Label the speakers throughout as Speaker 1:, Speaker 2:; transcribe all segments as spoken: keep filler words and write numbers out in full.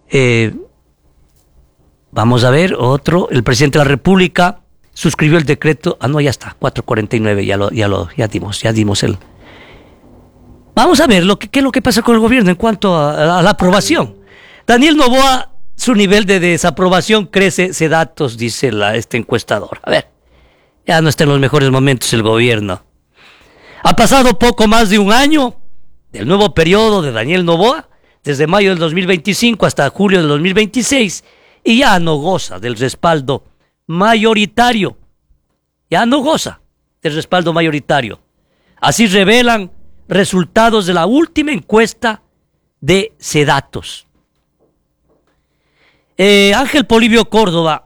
Speaker 1: Eh, vamos a ver otro. El presidente de la República suscribió el decreto. Ah, no, ya está. cuatro cuarenta y nueve, ya lo, ya lo, ya dimos, ya dimos el. Vamos a ver lo que, qué es lo que pasa con el gobierno en cuanto a, a la aprobación. Daniel Noboa, su nivel de desaprobación crece, Sedatos, dice la, este encuestador. A ver, ya no está en los mejores momentos el gobierno. Ha pasado poco más de un año del nuevo periodo de Daniel Noboa, desde mayo del dos mil veinticinco hasta julio del dos mil veintiséis, y ya no goza del respaldo mayoritario. Ya no goza del respaldo mayoritario. Así revelan resultados de la última encuesta de Sedatos. Eh, Ángel Polibio Córdoba,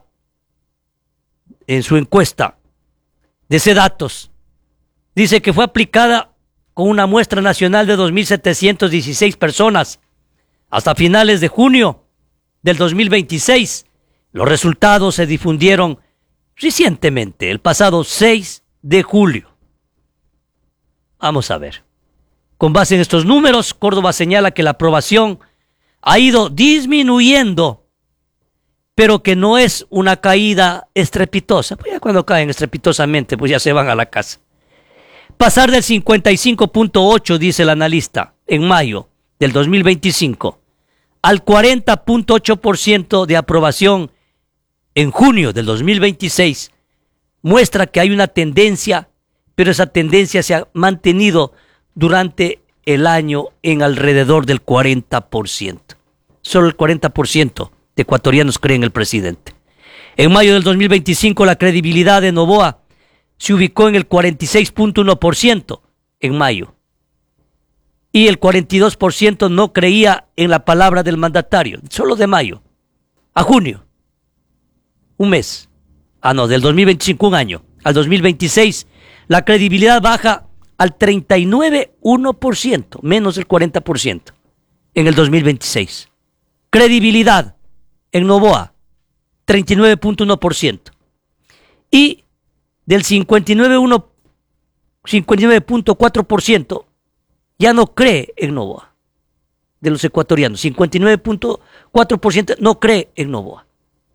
Speaker 1: en su encuesta de Sedatos, dice que fue aplicada con una muestra nacional de dos mil setecientas dieciséis personas hasta finales de junio del dos mil veintiséis. Los resultados se difundieron recientemente, el pasado seis de julio. Vamos a ver. Con base en estos números, Córdoba señala que la aprobación ha ido disminuyendo, pero que no es una caída estrepitosa. Pues ya cuando caen estrepitosamente, pues ya se van a la casa. Pasar del cincuenta y cinco punto ocho, dice el analista, en mayo del dos mil veinticinco, al cuarenta punto ocho por ciento de aprobación en junio del dos mil veintiséis, muestra que hay una tendencia, pero esa tendencia se ha mantenido durante el año en alrededor del cuarenta por ciento. Solo el cuarenta por ciento de ecuatorianos creen en el presidente. En mayo del dos mil veinticinco, la credibilidad de Noboa se ubicó en el cuarenta y seis punto uno por ciento en mayo. Y el cuarenta y dos por ciento no creía en la palabra del mandatario. Solo de mayo a junio. Un mes. Ah, no, del dos mil veinticinco, un año. Al dos mil veintiséis, la credibilidad baja al treinta y nueve punto uno por ciento, menos del cuarenta por ciento en el dos mil veintiséis. Credibilidad en Noboa, treinta y nueve punto uno por ciento. Y del cincuenta y nueve punto cuatro por ciento ya no cree en Noboa. De los ecuatorianos, cincuenta y nueve punto cuatro por ciento no cree en Noboa.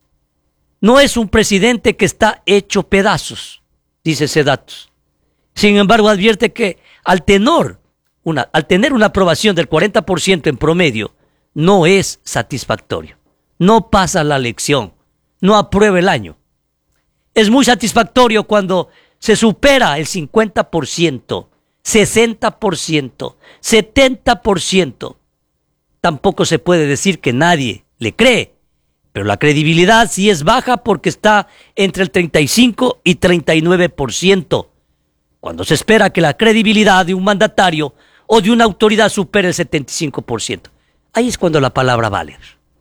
Speaker 1: No es un presidente que está hecho pedazos, dice Sedatos. Sin embargo, advierte que al, tenor una, al tener una aprobación del cuarenta por ciento en promedio, no es satisfactorio. No pasa la lección, no aprueba el año. Es muy satisfactorio cuando se supera el cincuenta por ciento, sesenta por ciento, setenta por ciento. Tampoco se puede decir que nadie le cree, pero la credibilidad sí es baja porque está entre el treinta y cinco y treinta y nueve por ciento. Cuando se espera que la credibilidad de un mandatario o de una autoridad supere el setenta y cinco por ciento. Ahí es cuando la palabra vale.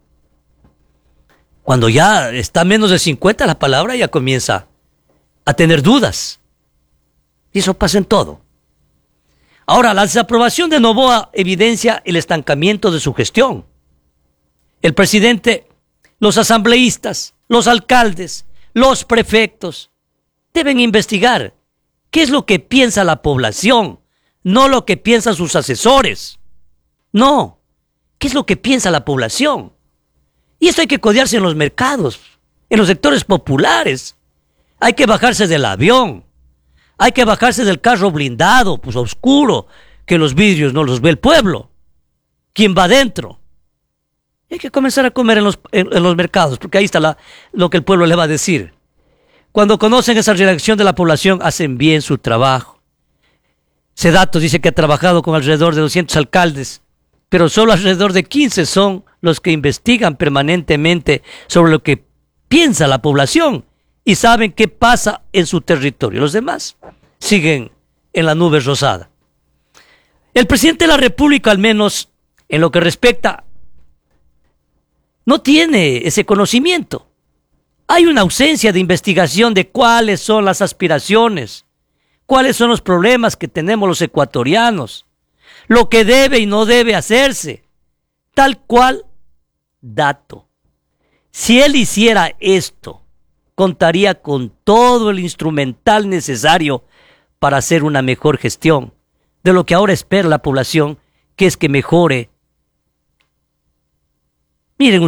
Speaker 1: Cuando ya está menos de cincuenta, la palabra ya comienza a tener dudas. Y eso pasa en todo. Ahora, la desaprobación de Noboa evidencia el estancamiento de su gestión. El presidente, los asambleístas, los alcaldes, los prefectos deben investigar qué es lo que piensa la población, no lo que piensan sus asesores. No, ¿qué es lo que piensa la población? Y esto hay que codearse en los mercados, en los sectores populares. Hay que bajarse del avión, hay que bajarse del carro blindado, pues oscuro, que los vidrios no los ve el pueblo. ¿Quién va adentro? Y hay que comenzar a comer en los, en, en los mercados, porque ahí está la, lo que el pueblo le va a decir. Cuando conocen esa reacción de la población, hacen bien su trabajo. Sedatos dice que ha trabajado con alrededor de doscientos alcaldes, pero solo alrededor de quince son los que investigan permanentemente sobre lo que piensa la población y saben qué pasa en su territorio. Los demás siguen en la nube rosada. El presidente de la República, al menos en lo que respecta, no tiene ese conocimiento. Hay una ausencia de investigación de cuáles son las aspiraciones, cuáles son los problemas que tenemos los ecuatorianos, lo que debe y no debe hacerse. Tal cual dato. Si él hiciera esto, contaría con todo el instrumental necesario para hacer una mejor gestión de lo que ahora espera la población, que es que mejore. Miren